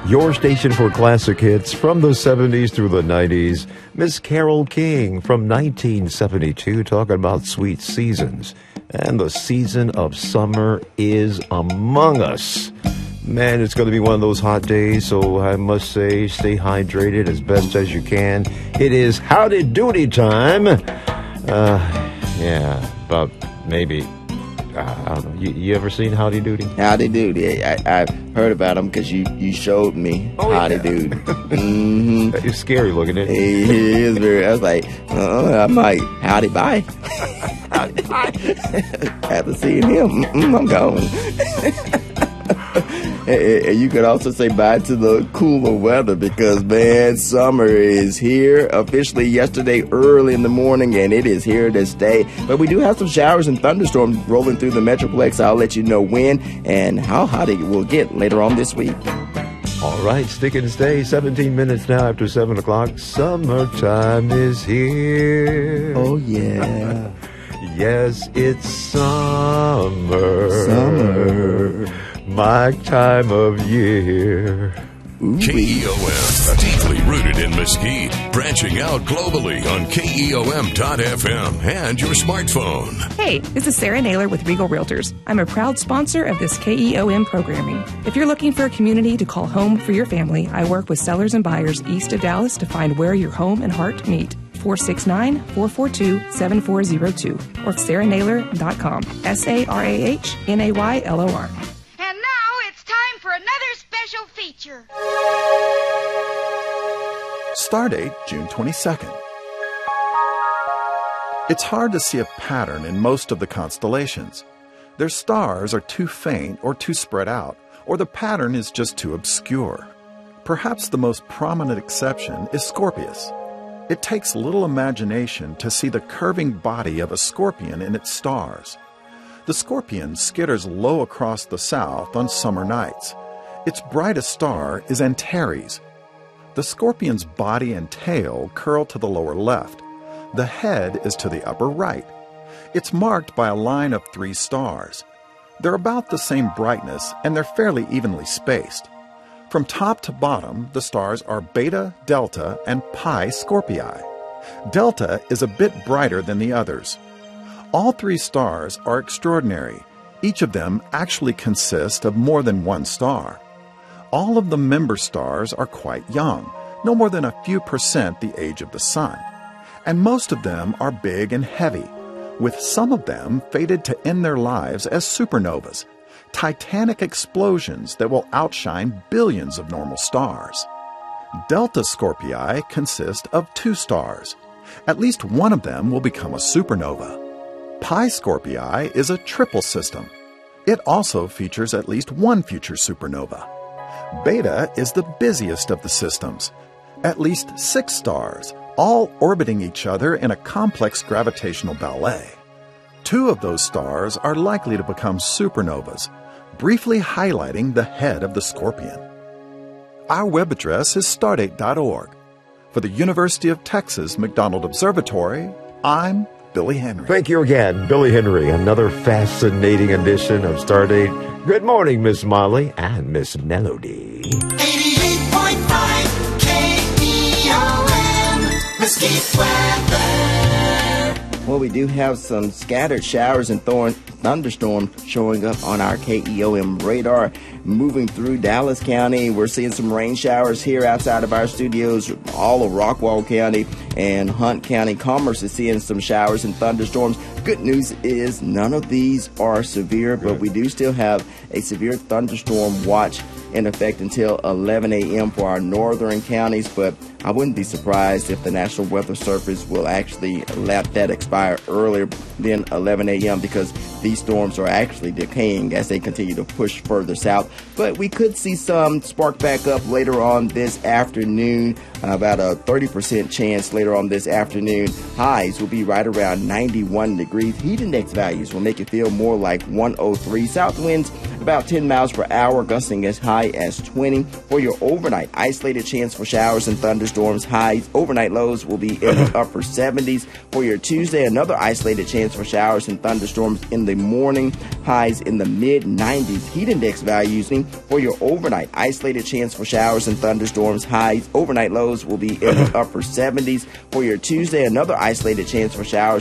Your station for classic hits from the 70s through the 90s. Miss Carole King from 1972 talking about sweet seasons. And the season of summer is among us. Man, it's going to be one of those hot days, so I must say stay hydrated as best as you can. It is Howdy Doody time. About maybe... I don't know. You ever seen Howdy Doody? Howdy Doody. I've heard about him because you showed me Howdy Doody. Mm-hmm. It's scary looking, isn't it? He is very. I was like, I might. Howdy, bye. Howdy, bye. After seeing him, I'm gone. And you could also say bye to the cooler weather because, man, summer is here officially yesterday early in the morning, and it is here to stay. But we do have some showers and thunderstorms rolling through the Metroplex. I'll let you know when and how hot it will get later on this week. All right, stick and stay. 17 minutes now after 7 o'clock. Summertime is here. Oh, yeah. Yes, it's summer. Summer. My time of year. KEOM, deeply rooted in Mesquite, branching out globally on KEOM.FM and your smartphone. Hey, this is Sarah Naylor with Regal Realtors. I'm a proud sponsor of this KEOM programming. If you're looking for a community to call home for your family, I work with sellers and buyers east of Dallas to find where your home and heart meet. 469-442-7402 or sarahnaylor.com. SARAHNAYLOR. For another special feature. Stardate, June 22nd. It's hard to see a pattern in most of the constellations. Their stars are too faint or too spread out, or the pattern is just too obscure. Perhaps the most prominent exception is Scorpius. It takes little imagination to see the curving body of a scorpion in its stars. The scorpion skitters low across the south on summer nights. Its brightest star is Antares. The scorpion's body and tail curl to the lower left. The head is to the upper right. It's marked by a line of 3 stars. They're about the same brightness, and they're fairly evenly spaced. From top to bottom, the stars are Beta, Delta, and Pi Scorpii. Delta is a bit brighter than the others. All 3 stars are extraordinary. Each of them actually consists of more than one star. All of the member stars are quite young, no more than a few percent the age of the Sun. And most of them are big and heavy, with some of them fated to end their lives as supernovas, titanic explosions that will outshine billions of normal stars. Delta Scorpii consist of 2 stars. At least one of them will become a supernova. Pi Scorpii is a triple system. It also features at least one future supernova. Beta is the busiest of the systems. At least 6 stars, all orbiting each other in a complex gravitational ballet. 2 of those stars are likely to become supernovas, briefly highlighting the head of the scorpion. Our web address is stardate.org. For the University of Texas McDonald Observatory, I'm Billy Henry. Thank you again, Billy Henry. Another fascinating edition of Stardate. Good morning, Miss Molly and Miss Melody. 88.5 KEOM, Mesquite weather. Well, we do have some scattered showers and thunderstorms showing up on our KEOM radar. Moving through Dallas County, we're seeing some rain showers here outside of our studios. All of Rockwall County and Hunt County. Commerce is seeing some showers and thunderstorms. Good news is none of these are severe, but we do still have a severe thunderstorm watch in effect until 11 a.m. for our northern counties, but I wouldn't be surprised if the National Weather Service will actually let that expire earlier than 11 a.m. because these storms are actually decaying as they continue to push further south. But we could see some spark back up later on this afternoon, about a 30% chance later on this afternoon. Highs will be right around 91 degrees. Heat index values will make it feel more like 103. South winds about about 10 miles per hour, gusting as high as 20. For your overnight, isolated chance for showers and thunderstorms. Highs overnight lows will be in the upper 70s. For your Tuesday, another isolated chance for showers and thunderstorms in the morning. Highs in the mid-90s. Heat index values for your overnight, isolated chance for showers and thunderstorms. Highs overnight lows will be in the upper 70s. For your Tuesday, another isolated chance for showers